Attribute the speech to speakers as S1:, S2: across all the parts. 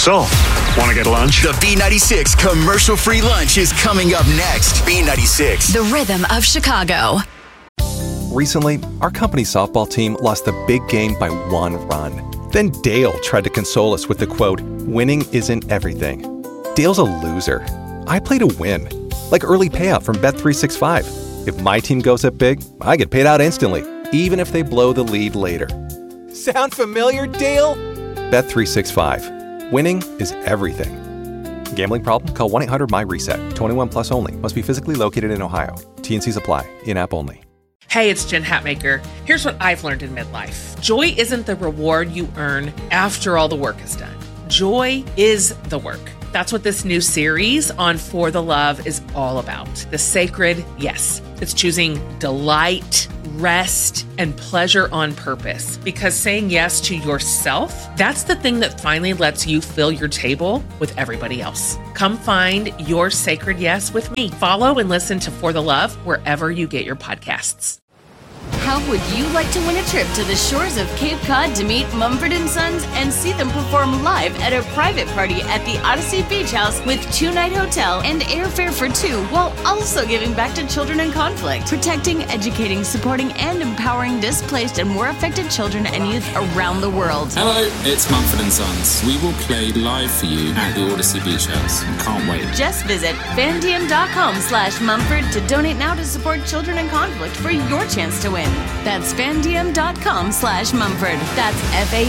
S1: So, want to get lunch?
S2: The B96 commercial-free lunch is coming up next. B96.
S3: The rhythm of Chicago.
S4: Recently, our company softball team lost the big game by 1 run. Then Dale tried to console us with the quote, "Winning isn't everything." Dale's a loser. I play to win. Like early payout from Bet365. If my team goes up big, I get paid out instantly, even if they blow the lead later. Sound familiar, Dale? Bet365. Winning is everything. Gambling problem? Call 1-800-MY-RESET. 21 plus only. Must be physically located in Ohio. T&Cs apply. In-app only.
S5: Hey, it's Jen Hatmaker. Here's what I've learned in midlife. Joy isn't the reward you earn after all the work is done. Joy is the work. That's what this new series on For the Love is all about. The sacred yes. It's choosing delight, rest, and pleasure on purpose. Because saying yes to yourself, that's the thing that finally lets you fill your table with everybody else. Come find your sacred yes with me. Follow and listen to For the Love wherever you get your podcasts.
S6: How would you like to win a trip to the shores of Cape Cod to meet Mumford & Sons and see them perform live at a private party at the Odyssey Beach House with 2-night hotel and airfare for 2, while also giving back to children in conflict, protecting, educating, supporting, and empowering displaced and war affected children and youth around the world?
S7: Hello, it's Mumford & Sons. We will play live for you at the Odyssey Beach House. Can't wait.
S6: Just visit fandiem.com/Mumford to donate now to support children in conflict for your chance to win. That's fandiem.com/Mumford. That's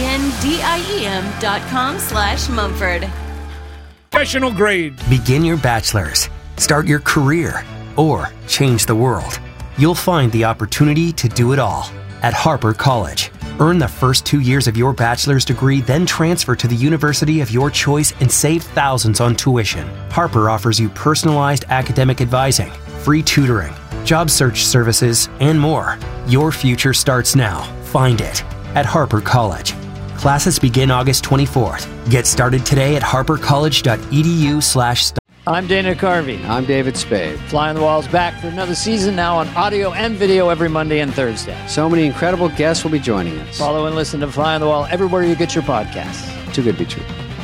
S6: FANDIEM.com/Mumford.
S8: Professional grade.
S9: Begin your bachelor's, start your career, or change the world. You'll find the opportunity to do it all at Harper College. Earn the first 2 years of your bachelor's degree, then transfer to the university of your choice and save thousands on tuition. Harper offers you personalized academic advising, free tutoring, job search services, and more. Your future starts now. Find it at Harper College. Classes begin August 24th. Get started today at harpercollege.edu/.
S10: I'm Dana Carvey.
S11: I'm David Spade.
S10: Fly on the Wall's back for another season, now on audio and video every Monday and Thursday.
S11: So many incredible guests will be joining us.
S10: Follow and listen to Fly on the Wall everywhere you get your podcasts.
S11: Too good to be true.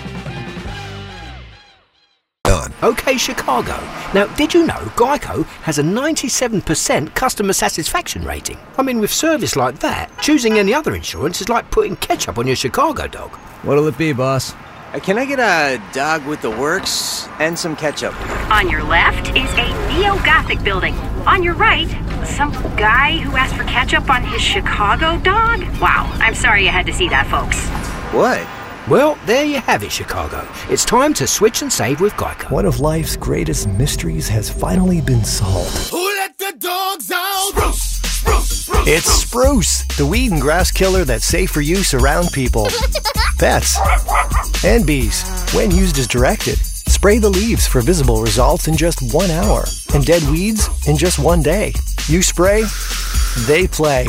S12: OK Chicago. Now, did you know Geico has a 97% customer satisfaction rating? I mean, with service like that, choosing any other insurance is like putting ketchup on your Chicago dog.
S13: What'll it be, boss?
S14: Can I get a dog with the works and some ketchup?
S15: On your left is a neo-Gothic building. On your right, some guy who asked for ketchup on his Chicago dog? Wow, I'm sorry you had to see that, folks.
S14: What?
S12: Well, there you have it, Chicago. It's time to switch and save with Geico.
S16: One of life's greatest mysteries has finally been solved.
S17: Who let the dogs out? Spruce, spruce, spruce.
S16: It's Spruce, the weed and grass killer that's safe for use around people, pets, and bees. When used as directed, spray the leaves for visible results in just 1 hour, and dead weeds in just 1 day. You spray, they play.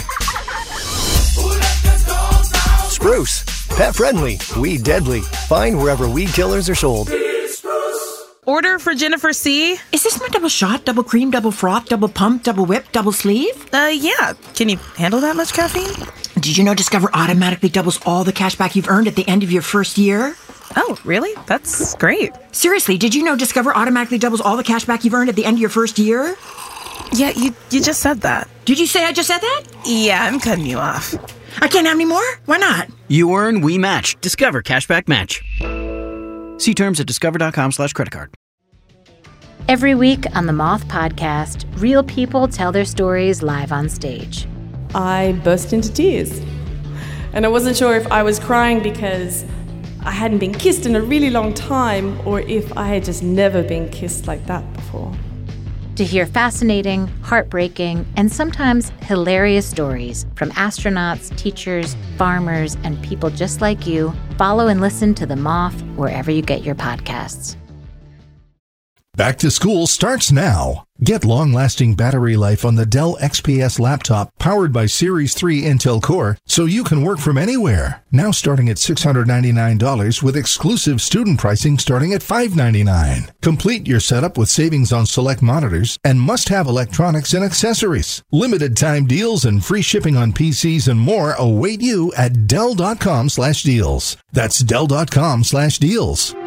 S16: Spruce. Pet friendly, weed deadly. Find wherever weed killers are sold.
S18: Order for Jennifer C.
S19: Is this my double shot, double cream, double froth, double pump, double whip, double sleeve?
S18: Yeah. Can you handle that much caffeine?
S19: Did you know Discover automatically doubles all the cash back you've earned at the end of your first year?
S18: Oh, really? That's great.
S19: Seriously, did you know Discover automatically doubles all the cash back you've earned at the end of your first year?
S18: Yeah, you just said that.
S19: Did you say I just said that?
S18: Yeah, I'm cutting you off.
S19: I can't have any more? Why not?
S20: You earn, we match. Discover Cashback Match. See terms at discover.com/creditcard.
S21: Every week on the Moth Podcast, real people tell their stories live on stage.
S22: I burst into tears. And I wasn't sure if I was crying because I hadn't been kissed in a really long time or if I had just never been kissed like that before.
S21: To hear fascinating, heartbreaking, and sometimes hilarious stories from astronauts, teachers, farmers, and people just like you, follow and listen to The Moth wherever you get your podcasts.
S23: Back to school starts now. Get long-lasting battery life on the Dell XPS laptop powered by Series 3 Intel Core so you can work from anywhere. Now starting at $699 with exclusive student pricing starting at $599. Complete your setup with savings on select monitors and must-have electronics and accessories. Limited time deals and free shipping on PCs and more await you at Dell.com/deals. That's Dell.com/deals.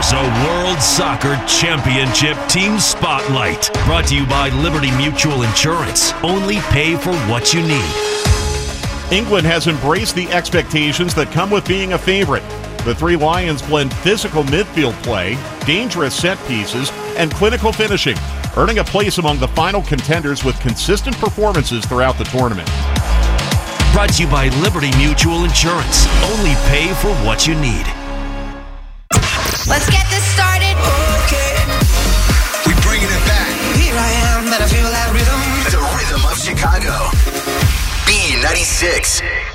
S1: Here's a World Soccer Championship Team Spotlight. Brought to you by Liberty Mutual Insurance. Only pay for what you need.
S2: England has embraced the expectations that come with being a favorite. The Three Lions blend physical midfield play, dangerous set pieces, and clinical finishing, earning a place among the final contenders with consistent performances throughout the tournament.
S1: Brought to you by Liberty Mutual Insurance. Only pay for what you need.
S17: Let's get this started. Okay. We're bringing it back. Here I am, but I feel that rhythm. The rhythm of Chicago. B96.